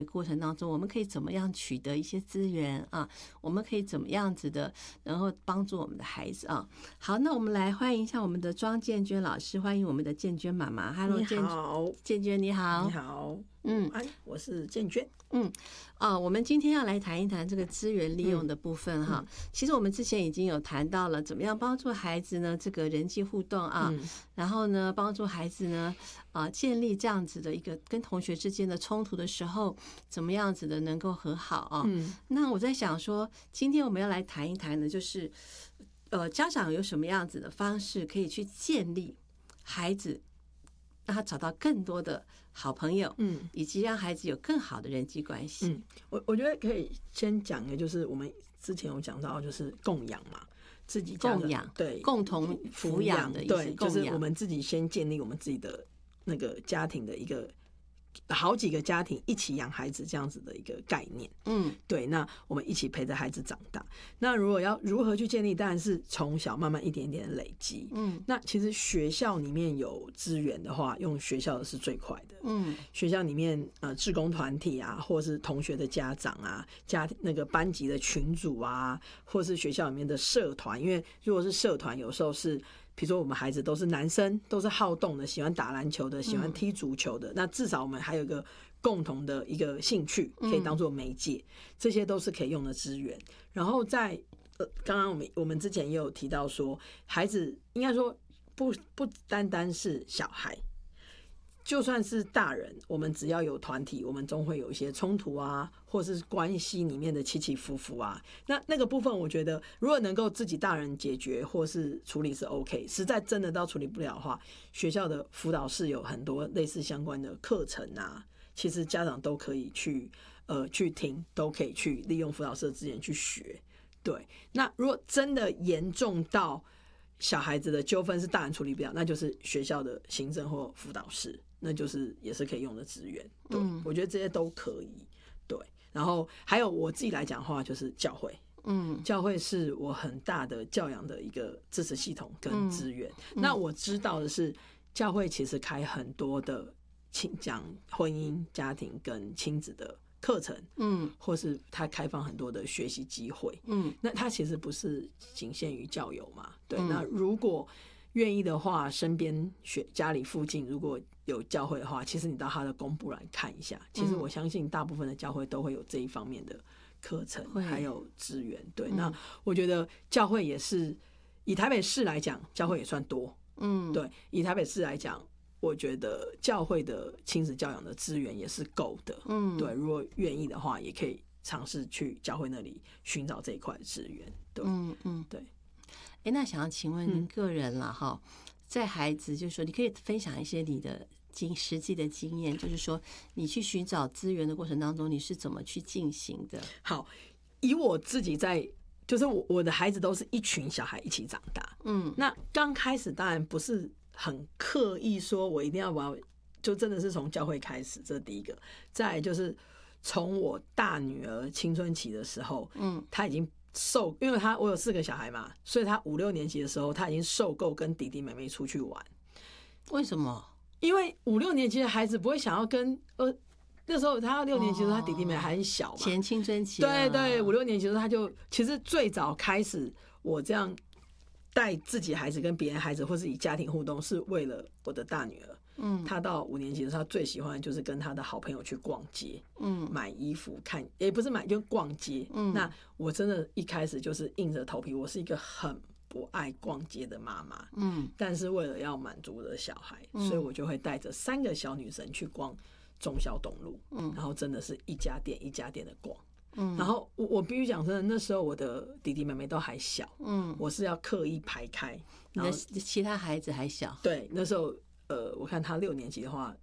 过程当中，我们可以怎么样取得一些资源啊？我们可以怎么样子的，然后帮助我们的孩子啊？好，那我们来欢迎一下我们的庄建娟老师，欢迎我们的建娟妈妈。Hello， 你好， 建娟你好， 你好，我是建娟。 我们今天要来谈一谈这个资源利用的部分哈。其实我们之前已经有谈到了，怎么样帮助孩子呢？这个人际互动啊，然后呢，帮助孩子呢，建立这样子的一个跟同学之间的冲突的时候，怎么样子的能够和好啊？那我在想说，今天我们要来谈一谈的，就是家长有什么样子的方式可以去建立孩子，让他找到更多的好朋友，以及让孩子有更好的人际关系。 我觉得可以先讲的，就是我们之前有讲到，就是供养嘛，自己家的供养， 对， 共同抚养的意思， 对，就是我们自己先建立我们自己的那个家庭的一个。好几个家庭一起养孩子这样子的一个概念，对，那我们一起陪着孩子长大。那如果要如何去建立，当然是从小慢慢一点一点的累积。那其实学校里面有资源的话，用学校的是最快的。学校里面志工团体啊，或是同学的家长啊，那个班级的群组啊，或是学校里面的社团，因为如果是社团，有时候是。比如说我们孩子都是男生，都是好动的，喜欢打篮球的，喜欢踢足球的，那至少我们还有一个共同的一个兴趣可以当做媒介，这些都是可以用的资源。然后在刚刚我们之前也有提到说，孩子应该说不单单是小孩，就算是大人，我们只要有团体，我们总会有一些冲突啊，或是关系里面的起起伏伏啊。那个部分，我觉得如果能够自己大人解决或是处理是 OK。实在真的到处理不了的话，学校的辅导室有很多类似相关的课程啊，其实家长都可以去听，都可以去利用辅导室的资源去学。对，那如果真的严重到小孩子的纠纷是大人处理不了，那就是学校的行政或辅导室，那就是也是可以用的资源。对，我觉得这些都可以。对，然后还有我自己来讲的话，就是教会。教会是我很大的教养的一个支持系统跟资源。那我知道的是，教会其实开很多的讲婚姻、家庭跟亲子的课程，或是他开放很多的学习机会，那他其实不是仅限于教友嘛，对，那如果愿意的话，身边家里附近如果有教会的话，其实你到他的公部来看一下，其实我相信大部分的教会都会有这一方面的课程，还有资源，对，那我觉得教会也是以台北市来讲，教会也算多，对，以台北市来讲。我觉得教会的亲子教养的资源也是够的，对，如果愿意的话，也可以尝试去教会那里寻找这一块的资源，对， 对。那想要请问您个人啦，在孩子就是说，你可以分享一些你的实际的经验，就是说你去寻找资源的过程当中，你是怎么去进行的？ 好，以我自己就是我的孩子都是一群小孩一起长大，那刚开始当然不是。很刻意说我一定要就真的是从教会开始，这是第一个。再来就是从我大女儿青春期的时候，她已经因为我有4个小孩嘛，所以她5、6年级的时候，她已经受够跟弟弟妹妹出去玩。 为什么？ 因为5、6年级的孩子不会想要跟那时候他6年级的时候，他弟弟妹妹还很小嘛， 前青春期， 对对，5、6年级的时候他就其实最早开始我这样。带自己孩子跟别人孩子，或是以家庭互动，是为了我的大女儿。她到5年级的时候，她最喜欢的就是跟她的好朋友去逛街，买衣服看，也不是买，就逛街。那我真的一开始就是硬着头皮，我是一个很不爱逛街的妈妈，但是为了要满足我的小孩，所以我就会带着3个小女生去逛忠孝东路，然后真的是一家店一家店的逛。然后我必须讲真的，那时候我的弟弟妹妹都还小，我是要刻意排开，然后其他孩子还小， 对，那时候我看他6年级的话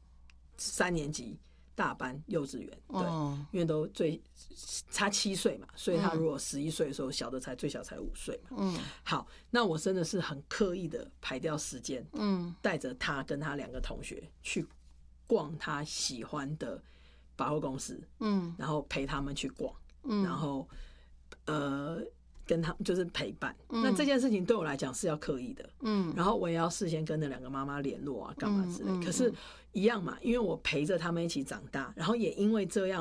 ，3年级大班幼稚园，对，因为都差7岁嘛，所以他如果11岁的时候，最小才5岁嘛，好，那我真的是很刻意的排掉时间，带着他跟他2个同学去逛他喜欢的百货公司，然后陪他们去逛，然后跟他们就是陪伴，那这件事情对我来讲是要刻意的，然后我也要事先跟那2个妈妈联络啊，干嘛之类，可是一样嘛，因为我陪着他们一起长大，然后也因为这样。